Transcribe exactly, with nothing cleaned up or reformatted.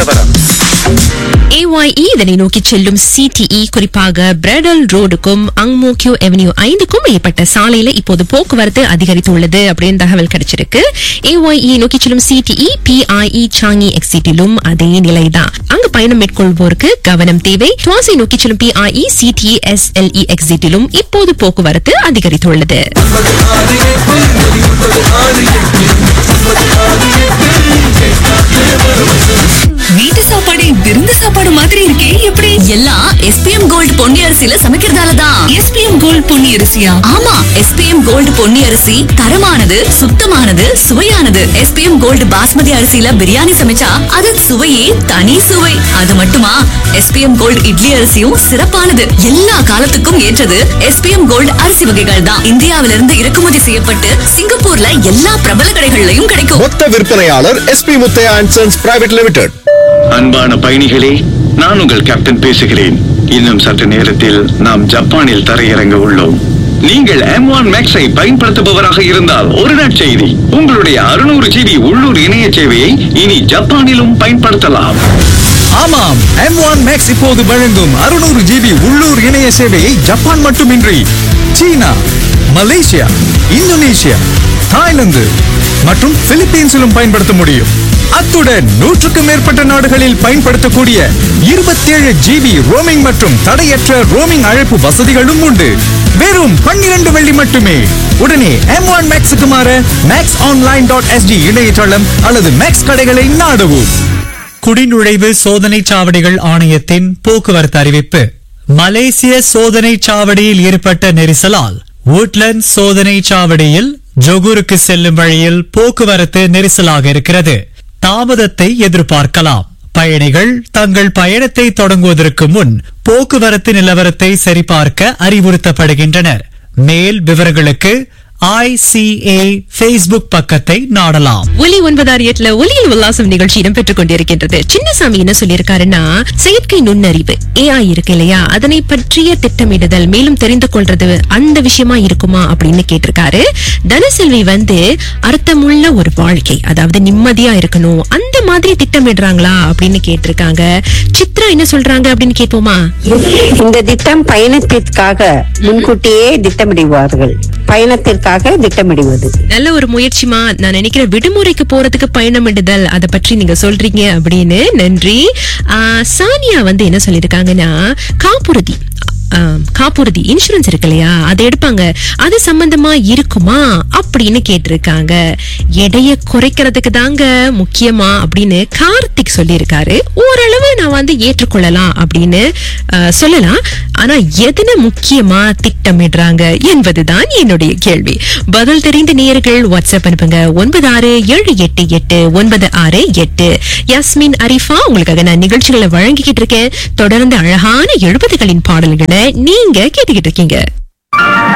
நிலவரம். A Y E இதனை நோக்கி செல்லும் C T E குறிப்பாக பிரெடல் ரோடுக்கும் அங்மோக்யூ அவென்யூ ஐந்துக்கும் மேற்பட்ட சாலையில இப்போது போக்குவரத்து அதிகரித்துள்ளது அப்படின்னு தகவல் கிடைச்சிருக்கு. A Y E நோக்கி செல்லும் C T E P I E Changi எக்ஸிட்டிலும் அதே நிலைதான். அங்கு பயணம் மேற்கொள்வோருக்கு கவனம் தேவை. துவாசை நோக்கி செல்லும் P I E C T E S L E எக்ஸிட்டிலும் இப்போது போக்குவரத்து அதிகரித்துள்ளது. வீட்டு சாப்பாடு விருந்து சாப்பாடு மாதிரி இருக்கே, எப்படி? எல்லாம் S P M gold Ponni அரிசியில சமைக்கிறதாலதான். S P M gold Ponni அரிசியா? ஆமா, S P M gold Ponni அரிசி தரமானது, சுத்தமானது, சுவையானது. S P M gold basmati அரிசியில பிரியாணி சமைச்சா அதன் சுவையே தனி சுவை. அது மட்டுமா, S P M gold idli அரிசியும் சிறப்பானது. எல்லா காலத்துக்கும் ஏற்றது S P M கோல்ட் அரிசி வகைகள் தான். இந்தியாவிலிருந்து இறக்குமதி செய்யப்பட்டு சிங்கப்பூர்ல எல்லா பிரபல கடைகளிலும் கிடைக்கும். மொத்த விற்பனையாளர் S P Muthiah and sons private limited. அன்பான பயணிகளே, நான் உங்கள் கேப்டன் பேசுகிறேன். இன்னும் சற்று நேரத்தில் நாம் ஜப்பானில் தரையிறங்க உள்ளோம். நீங்கள் M ஒன் Max ஐ பயன்படுத்துபவராக இருந்தால் ஒரு நற்செய்தி, உங்களுடைய அறுநூறு ஜிபி உள்ளூர் இணைய சேவையை இனி ஜப்பானிலும் பயன்படுத்தலாம். ஆமாம், M ஒன் Max இப்போது வழங்கும் அறுநூறு ஜிபி உள்ளூர் இணைய சேவையை ஜப்பான் மட்டுமின்றி சீனா, மலேசியா, இந்தோனேஷியா, தாய்லாந்து மற்றும் பிலிப்பீன்ஸிலும் பயன்படுத்த முடியும். அத்துடன் நூற்றுக்கும் மேற்பட்ட நாடுகளில் பயன்படுத்தக்கூடிய இருபத்தி ஏழு ஜிபி ரோமிங் மற்றும் தடையற்ற ரோமிங் அழைப்பு வசதிகளும் உண்டு. வெறும் பன்னிரண்டு வெள்ளி மட்டுமே. உடனே M ஒன் Maxக்கு மாற maths online dot S G இணையதளம் அல்லது மேக்ஸ் கடைகளை நாடவும். குடிநுழைவு சோதனை சாவடிகள் ஆணையத்தின் போக்குவரத்து அறிவிப்பு. மலேசிய சோதனை சாவடியில் ஏற்பட்ட நெரிசலால் வுட்லண்ட் சோதனை சாவடியில் ஜொகூருக்கு செல்லும் வழியில் போக்குவரத்து நெரிசலாக இருக்கிறது. தாமதத்தை எதிர்பார்க்கலாம். பயணிகள் தங்கள் பயணத்தை தொடங்குவதற்கு முன் போக்குவரத்து நிலவரத்தை சரிபார்க்க அறிவுறுத்தப்படுகின்றனர். மேல் விவரங்களுக்கு I C A Facebook பக்கத்தை நாடலாம். ஒலி ஒன்பதாறு எட்டுல ஒலியில் உல்லாசம் நிகழ்ச்சி இடம்பெற்றுக் கொண்டிருக்கின்றது. சின்னசாமி என்ன சொல்லியிருக்காருன்னா, செயற்கை நுண்ணறிவு A I இருக்கு இல்லையா, அதனை பற்றிய திட்டமிடுதல் மேலும் தெரிந்து கொள்றது அந்த விஷயமா இருக்குமா அப்படின்னு கேட்டிருக்காரு. தனசெல்வி வந்து அர்த்தமுள்ள ஒரு வாழ்க்கை, அதாவது நிம்மதியா இருக்கணும், அந்த மாதிரி திட்டமிடுறாங்களா அப்படின்னு கேட்டிருக்காங்க. சித்ரா என்ன சொல்றாங்க அப்படின்னு கேட்போமா? இந்த திட்டம் பயணத்திற்காக முன்கூட்டியே திட்டமிடுவார்கள். பயணத்திற்காக திட்டமிடுவது நல்ல ஒரு முயற்சிமா. நான் நினைக்கிறேன் விடுமுறைக்கு போறதுக்கு பயணமிடுதல் அதை பற்றி நீங்க சொல்றீங்க அப்படின்னு. நன்றி. சானியா வந்து என்ன சொல்லிருக்காங்கன்னா, காப்புறுதி காப்புறுதி இன்சூரன்ஸ் இருக்கு இல்லையா, அதை எடுப்பாங்க, அது சம்பந்தமா இருக்குமா அப்படின்னு கேட்டிருக்காங்க. எடைய குறைக்கிறதுக்கு தாங்க முக்கியமா அப்படின்னு கார்த்திக் சொல்லியிருக்காரு. ஓரளவு நான் வந்து ஏற்றுக்கொள்ளலாம் அப்படின்னு சொல்லலாம். ஆனா எதுன முக்கியமா திட்டமிடுறாங்க என்பதுதான் என்னுடைய கேள்வி. பதில் தெரிந்த நேயர்கள் வாட்ஸ்அப் அனுப்புங்க. ஒன்பது ஆறு ஏழு எட்டு எட்டு ஒன்பது ஆறு எட்டு. யாஸ்மின் அரிஃபா உங்களுக்காக நான் நிகழ்ச்சிகளை வழங்கிக்கிட்டு இருக்கேன். தொடர்ந்து அழகான எழுபதுகளின் பாடல்களை நீங்க கேட்டுக்கிட்டு இருக்கீங்க.